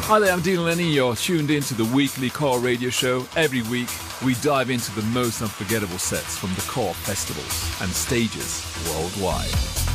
Hi there, I'm Dean Lenny. You're tuned into the weekly Core Radio Show. Every week, we dive into the most unforgettable sets from the Core festivals and stages worldwide.